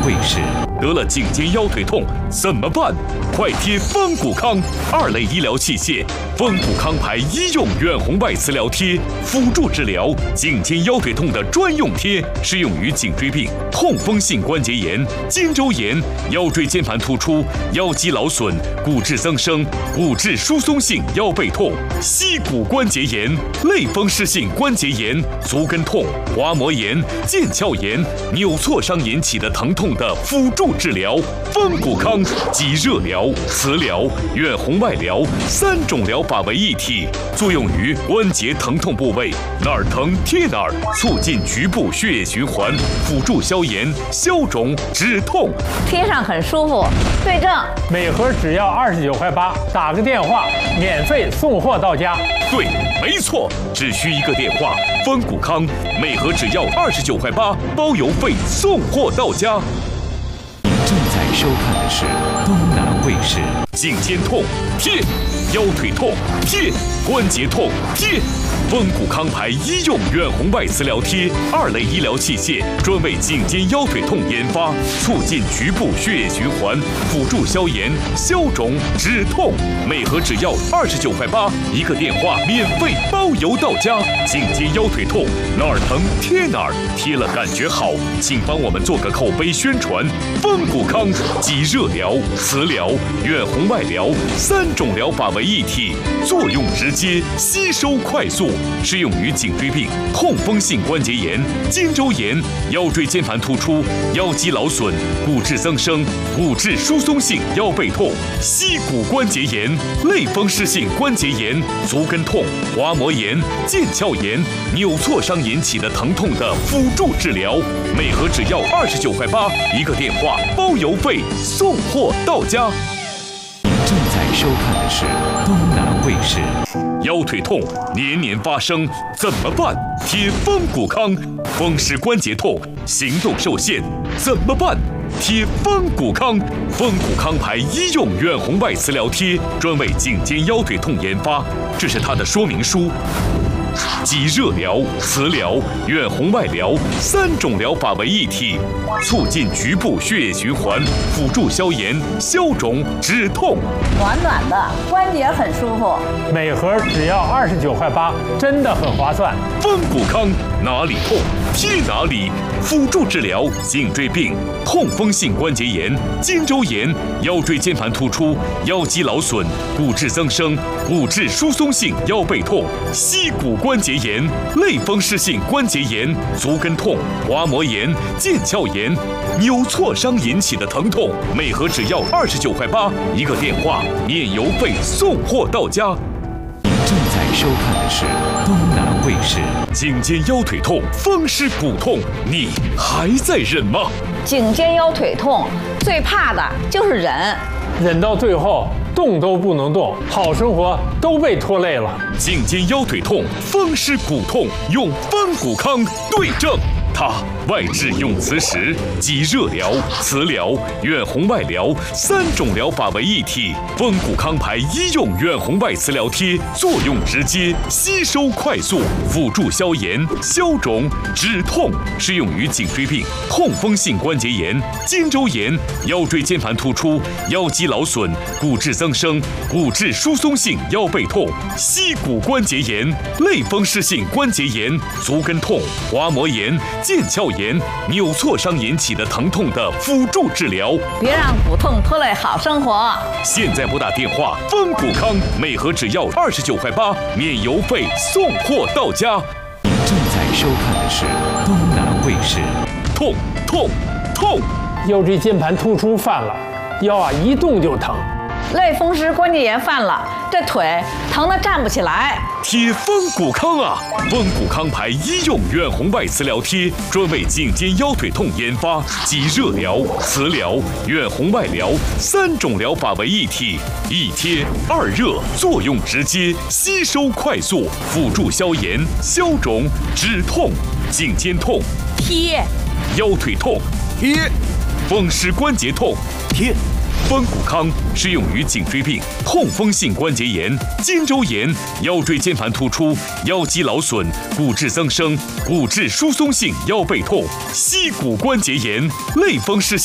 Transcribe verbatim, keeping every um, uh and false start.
卫士。得了颈肩腰腿痛怎么办？快贴丰骨康二类医疗器械，丰骨康牌医用远红外磁疗贴，辅助治疗颈肩腰腿痛的专用贴，适用于颈椎病、痛风性关节炎、肩周炎、腰椎间盘突出、腰肌劳损、骨质增生、骨质疏松性腰背痛、膝骨关节炎、类风湿性关节炎、足跟痛、滑膜炎、腱鞘炎、扭挫伤引起的疼痛的辅助治疗。丰骨康集热疗、磁疗、远红外疗三种疗法为一体，作用于关节疼痛部位，哪儿疼贴哪儿，促进局部血液循环，辅助消炎、消肿、止痛。 贴上很舒服。对症， 每盒只要二十九块八，打个电话，免费送货到家。 对，没错，只需一个电话，丰骨康每盒只要二十九块八，包邮费送货到家。 您正在收看的是东南卫视。 颈肩痛贴，腰腿痛贴，关节痛贴。丰骨康牌医用远红外磁疗贴二类医疗器械，专为颈肩腰腿痛研发，促进局部血液循环，辅助消炎、消肿、止痛。每盒只要二十九块八，一个电话免费包邮到家。颈肩腰腿痛哪儿疼贴哪儿，贴了感觉好，请帮我们做个口碑宣传。丰骨康集热疗、磁疗、远红外疗三种疗法为一体，作用直接，吸收快速。适用于颈椎病、痛风性关节炎、肩周炎、腰椎间盘突出、腰肌劳损、骨质增生、骨质疏松性腰背痛、膝骨关节炎、类风湿性关节炎、足跟痛、滑膜炎、腱鞘炎、扭挫伤引起的疼痛的辅助治疗。每盒只要二十九块八，一个电话包邮费送货到家。 您正在收看的是东南卫视。 腰腿痛年年发生怎么办？贴丰骨康。风湿关节痛、行动受限怎么办？贴丰骨康。丰骨康牌医用远红外磁疗贴，专为颈肩腰腿痛研发，这是它的说明书。集热疗、磁疗、远红外疗三种疗法为一体，促进局部血液循环，辅助消炎、消肿、止痛。 暖暖的，关节很舒服。 每盒只要二十九块八，真的很划算。 丰骨康哪里痛贴哪里，辅助治疗颈椎病、痛风性关节炎、肩周炎、腰椎间盘突出、腰肌劳损、骨质增生、骨质疏松性腰背痛、膝骨关节炎、类风湿性关节炎、足跟痛、滑膜炎、腱鞘炎、扭挫伤引起的疼痛。每盒只要二十九块八，一个电话免邮费送货到家。 您正在收看的是东南卫视。 颈肩腰腿痛、风湿骨痛，你还在忍吗？ 颈肩腰腿痛最怕的就是忍， 忍到最后动都不能动，好生活都被拖累了。 颈肩腰腿痛、风湿骨痛，用丰骨康对症。它外治用磁石，集热疗、磁疗、远红外疗三种疗法为一体。丰骨康牌医用远红外磁疗贴，作用直接，吸收快速，辅助消炎、消肿、止痛。适用于颈椎病、痛风性关节炎、肩周炎、腰椎间盘突出、腰肌劳损、骨质增生、骨质疏松性腰背痛、膝骨关节炎、类风湿性关节炎、足跟痛、滑膜炎、腱鞘炎、扭挫伤引起的疼痛的辅助治疗。 别让骨痛拖累好生活。 现在拨打电话，丰骨康每盒只要二十九块八，免邮费送货到家。 您正在收看的是东南卫视。 痛痛痛！ 腰椎间盘突出犯了，腰啊一动就疼。 类风湿关节炎犯了，这腿疼得站不起来。 贴丰骨康啊！丰骨康牌医用远红外磁疗贴，专为颈肩腰腿痛研发，集热疗、磁疗、远红外疗三种疗法为一体，一贴二热，作用直接，吸收快速，辅助消炎、消肿、止痛。颈肩痛贴， 腰腿痛贴，风湿关节痛贴。丰骨康适用于颈椎病、痛风性关节炎、肩周炎、腰椎间盘突出、腰肌劳损、骨质增生、骨质疏松性腰背痛、膝骨关节炎、类风湿性